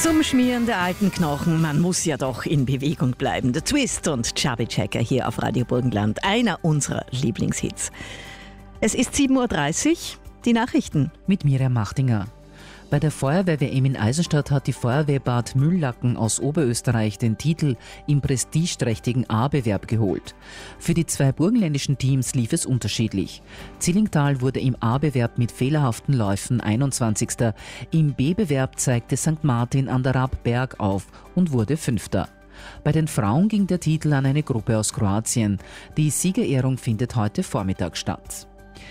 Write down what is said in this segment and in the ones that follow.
Zum Schmieren der alten Knochen, man muss ja doch in Bewegung bleiben. The Twist und Chubby Checker hier auf Radio Burgenland, einer unserer Lieblingshits. Es ist 7.30 Uhr, die Nachrichten. Mit Miriam Machtinger. Bei der Feuerwehr-WM in Eisenstadt hat die Feuerwehr Bad Müllacken aus Oberösterreich den Titel im prestigeträchtigen A-Bewerb geholt. Für die zwei burgenländischen Teams lief es unterschiedlich. Zillingtal wurde im A-Bewerb mit fehlerhaften Läufen 21. Im B-Bewerb zeigte St. Martin an der Rabberg auf und wurde 5. Bei den Frauen ging der Titel an eine Gruppe aus Kroatien. Die Siegerehrung findet heute Vormittag statt.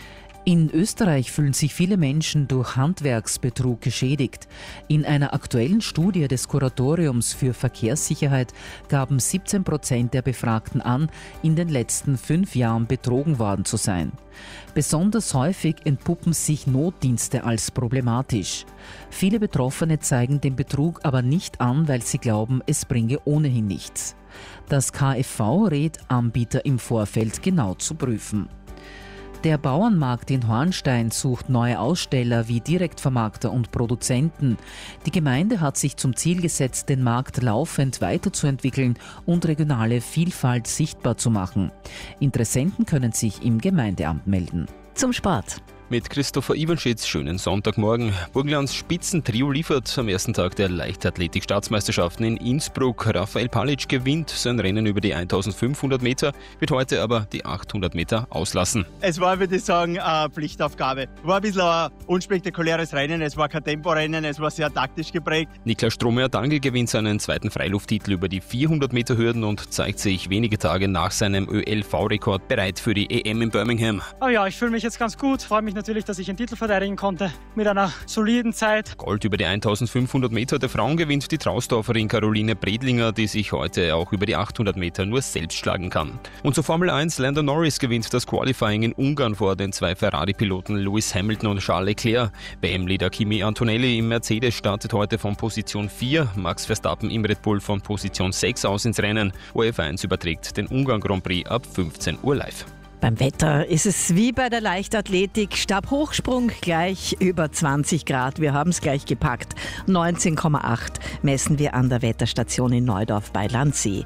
In Österreich fühlen sich viele Menschen durch Handwerksbetrug geschädigt. In einer aktuellen Studie des Kuratoriums für Verkehrssicherheit gaben 17% der Befragten an, in den letzten 5 Jahren betrogen worden zu sein. Besonders häufig entpuppen sich Notdienste als problematisch. Viele Betroffene zeigen den Betrug aber nicht an, weil sie glauben, es bringe ohnehin nichts. Das KfV rät, Anbieter im Vorfeld genau zu prüfen. Der Bauernmarkt in Hornstein sucht neue Aussteller wie Direktvermarkter und Produzenten. Die Gemeinde hat sich zum Ziel gesetzt, den Markt laufend weiterzuentwickeln und regionale Vielfalt sichtbar zu machen. Interessenten können sich im Gemeindeamt melden. Zum Sport. Mit Christopher Iwanschitz, schönen Sonntagmorgen. Burgenlands Spitzentrio liefert am ersten Tag der Leichtathletik-Staatsmeisterschaften in Innsbruck. Raphael Palic gewinnt sein Rennen über die 1500 Meter, wird heute aber die 800 Meter auslassen. Es war, würde ich sagen, eine Pflichtaufgabe. War ein bisschen ein unspektakuläres Rennen, es war kein Temporennen, es war sehr taktisch geprägt. Niklas Strohmeyer-Dangl gewinnt seinen zweiten Freilufttitel über die 400 Meter Hürden und zeigt sich wenige Tage nach seinem ÖLV-Rekord bereit für die EM in Birmingham. Oh ja, ich fühle mich jetzt ganz gut, freue mich natürlich, dass ich den Titel verteidigen konnte mit einer soliden Zeit. Gold über die 1500 Meter der Frauen gewinnt die Trausdorferin Caroline Bredlinger, die sich heute auch über die 800 Meter nur selbst schlagen kann. Und zur Formel 1, Lando Norris gewinnt das Qualifying in Ungarn vor den zwei Ferrari-Piloten Lewis Hamilton und Charles Leclerc. WM-Leader Kimi Antonelli im Mercedes startet heute von Position 4, Max Verstappen im Red Bull von Position 6 aus ins Rennen. ORF1 überträgt den Ungarn Grand Prix ab 15 Uhr live. Beim Wetter ist es wie bei der Leichtathletik, Stabhochsprung gleich über 20 Grad. Wir haben es gleich gepackt. 19,8 messen wir an der Wetterstation in Neudorf bei Landsee.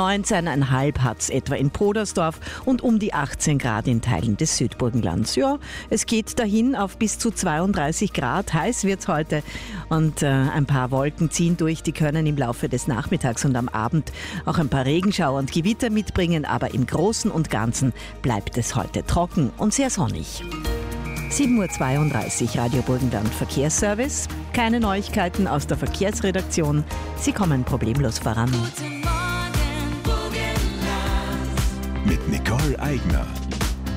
19,5 hat es etwa in Podersdorf und um die 18 Grad in Teilen des Südburgenlands. Ja, es geht dahin auf bis zu 32 Grad. Heiß wird es heute und ein paar Wolken ziehen durch. Die können im Laufe des Nachmittags und am Abend auch ein paar Regenschauer und Gewitter mitbringen. Aber im Großen und Ganzen bleibt es heute trocken und sehr sonnig. 7.32 Uhr Radio Burgenland Verkehrsservice. Keine Neuigkeiten aus der Verkehrsredaktion. Sie kommen problemlos voran. Guten Morgen, Burgenland. Mit Nicole Eigner.